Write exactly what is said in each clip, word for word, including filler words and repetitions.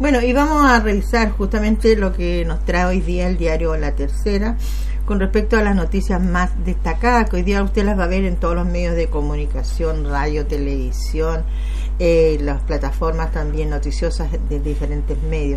Bueno, y vamos a revisar justamente lo que nos trae hoy día el diario La Tercera con respecto a las noticias más destacadas, que hoy día usted las va a ver en todos los medios de comunicación, radio, televisión, eh, las plataformas también noticiosas de diferentes medios.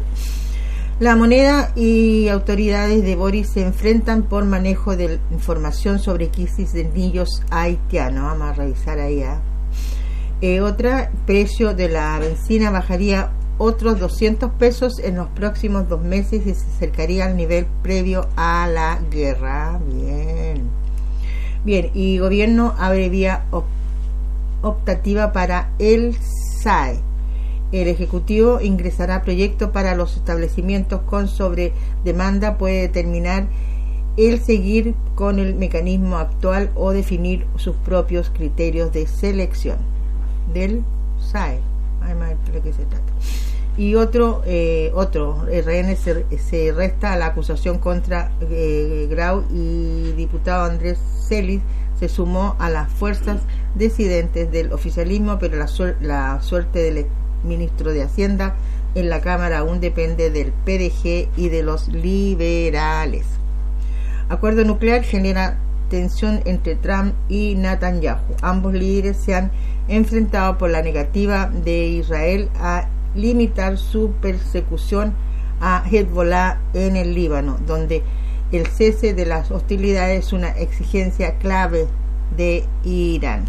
La Moneda y autoridades de Boris se enfrentan por manejo de información sobre crisis de niños haitianos. Vamos a revisar ahí. ¿eh? Eh, otra, precio de la benzina bajaría otros doscientos pesos en los próximos dos meses y se acercaría al nivel previo a la guerra. Bien. Bien, y gobierno abre vía op- optativa para el S A E. El Ejecutivo ingresará proyecto para los establecimientos con sobredemanda, puede determinar el seguir con el mecanismo actual o definir sus propios criterios de selección del S A E. Además, ¿de qué se trata? Y otro, eh, otro R N se, se resta a la acusación contra eh, Grau y diputado Andrés Celis se sumó a las fuerzas disidentes del oficialismo, pero la, suer- la suerte del ministro de Hacienda en la Cámara aún depende del P D G y de los liberales. Acuerdo nuclear genera tensión entre Trump y Netanyahu. Ambos líderes se han enfrentado por la negativa de Israel a limitar su persecución a Hezbollah en el Líbano, donde el cese de las hostilidades es una exigencia clave de Irán.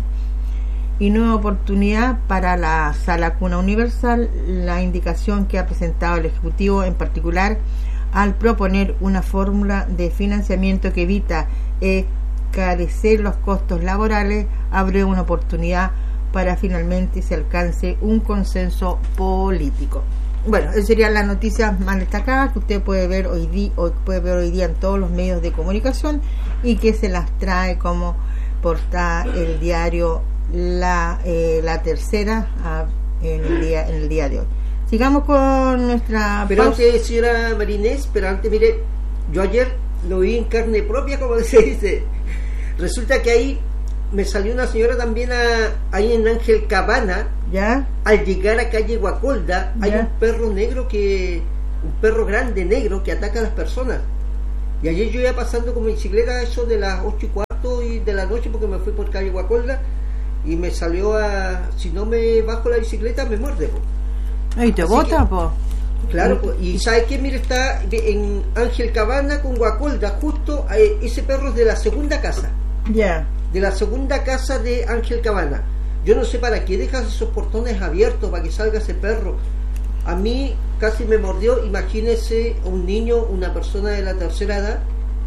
Y nueva oportunidad para la Sala Cuna Universal, la indicación que ha presentado el Ejecutivo, en particular al proponer una fórmula de financiamiento que evita encarecer los costos laborales, abre una oportunidad para finalmente se alcance un consenso político. Bueno, esas serían las noticias más destacadas que usted puede ver hoy día, puede ver hoy día en todos los medios de comunicación y que se las trae como portada el diario La, eh, la Tercera a, en, el día, en el día de hoy. Sigamos con nuestra Pero pausa. antes, señora Marinés, pero antes, mire, yo ayer lo vi en carne propia, como se dice. Resulta que ahí me salió una señora también a, ahí en Ángel Cabana. ¿Ya? Al llegar a calle Guacolda, hay ¿Ya? un perro negro que, un perro grande negro que ataca a las personas. Y ayer yo iba pasando con mi bicicleta, eso de las ocho y cuarto y de la noche, porque me fui por calle Guacolda y me salió a, si no me bajo la bicicleta me muerde, po. Ahí te Así bota, que, po. Claro, po. Y ¿sabe qué? Mire, está en Ángel Cabana con Guacolda, justo eh, ese perro es de la segunda casa. Ya. De la segunda casa de Ángel Cabana. Yo no sé para qué dejas esos portones abiertos para que salga ese perro. A mí casi me mordió. Imagínese un niño, una persona de la tercera edad.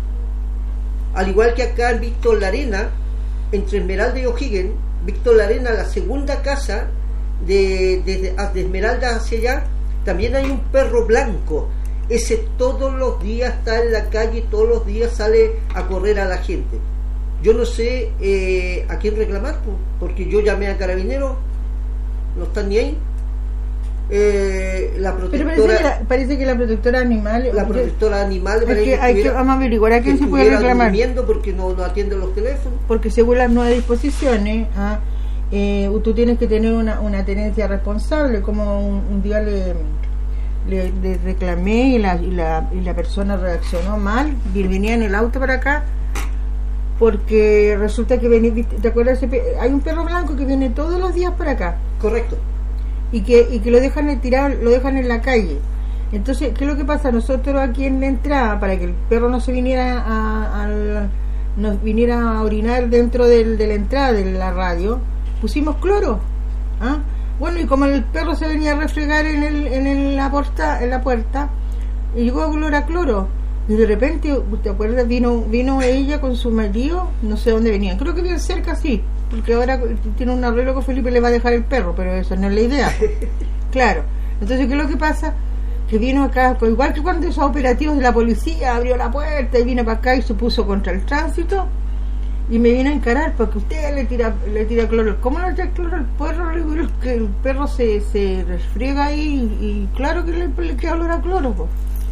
Al igual que acá en Víctor Larena, entre Esmeralda y O'Higgins, Víctor Larena, la segunda casa de, de, de Esmeralda hacia allá, también hay un perro blanco. Ese todos los días está en la calle, todos los días sale a correr a la gente. Yo no sé eh, a quién reclamar, porque yo llamé a Carabineros, no están ni ahí. Eh, la protectora, Pero parece que la, parece que la protectora animal, la protectora animal, es que hay que, vamos a averiguar a quién se puede reclamar, porque no, no atienden los teléfonos. Porque según las nuevas disposiciones, ¿ah? eh, tú tienes que tener una, una tenencia responsable. Como un, un día le, le, le reclamé y la, y la y la persona reaccionó mal, venía en el auto para acá. Porque resulta que venís, ¿te acuerdas? Hay un perro blanco que viene todos los días para acá. Correcto. Y que y que lo dejan tirado, lo dejan en la calle. Entonces, ¿qué es lo que pasa? Nosotros aquí en la entrada, para que el perro no se viniera a, a nos viniera a orinar dentro del, de la entrada de la radio, pusimos cloro. ¿Ah? Bueno, y como el perro se venía a refregar en el, en el, la puerta, en la puerta, y llegó a olor a cloro. Y de repente, ¿te acuerdas? Vino vino ella con su marido, no sé dónde venían, creo que bien cerca, sí, porque ahora tiene un arreglo que Felipe le va a dejar el perro, pero esa no es la idea. Claro. Entonces, ¿qué es lo que pasa? Que vino acá, pues igual que cuando esos operativos de la policía, abrió la puerta y vino para acá y se puso contra el tránsito y me vino a encarar porque usted le tira le tira cloro. ¿Cómo le tira cloro al perro? Que el perro se, se resfriega ahí y, y claro que le, le queda olor a cloro, pues.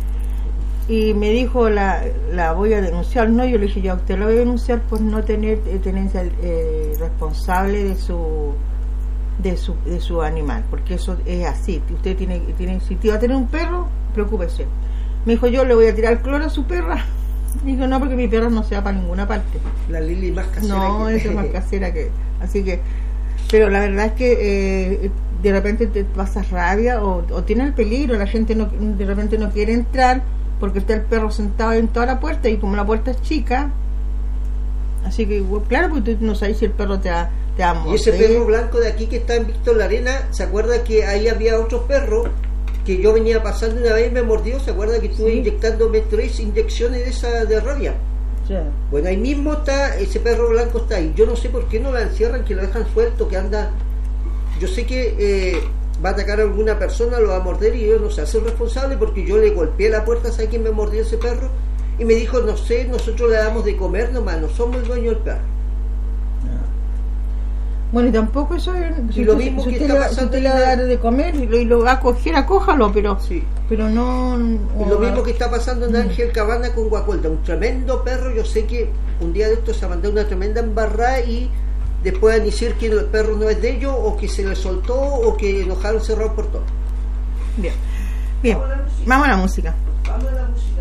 Y me dijo, la, la voy a denunciar. No, yo le dije, ya usted la voy a denunciar por no tener eh, tenencia eh, responsable de su de su de su animal, porque eso es así. Usted tiene tiene si va a tener un perro, preocúpese. Me dijo, yo le voy a tirar cloro a su perra. Digo, no, porque mi perro no se va para ninguna parte. La Lili más casera. No, que... eso es más casera que... Así que... Pero la verdad es que eh, de repente te pasas rabia o, o tiene el peligro, la gente no, de repente no quiere entrar porque está el perro sentado en toda la puerta y como la puerta es chica, así que claro, porque tú no sabes si el perro te va, te va a morder. Y ese perro blanco de aquí que está en Víctor La Arena, ¿se acuerda que ahí había otro perro que yo venía pasando una vez y me mordió? ¿Se acuerda que estuve sí. inyectándome tres inyecciones de esa de rabia? Sí. Bueno, ahí mismo está, ese perro blanco está ahí. Yo no sé por qué no la encierran, que lo dejan suelto, que anda... Yo sé que eh, va a atacar a alguna persona, lo va a morder y ellos no se hacen responsables porque yo le golpeé la puerta, ¿sabe quién me mordió ese perro? Y me dijo, no sé, nosotros le damos de comer nomás, no somos el dueño del perro. Bueno, y tampoco eso es... Si y lo mismo si que está le, pasando... Si usted le va a dar de comer y lo, y lo va a coger, acójalo, pero... Sí. Pero no... Y lo mismo que está pasando en Ángel Cabana con Guacolda, un tremendo perro. Yo sé que un día de esto se ha mandado una tremenda embarrada y después van a decir que el perro no es de ellos, o que se le soltó, o que enojaron cerrado por todo. Bien, bien, vamos a la música. Vamos a la música.